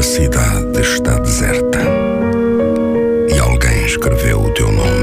cidade está deserta e alguém escreveu o teu nome.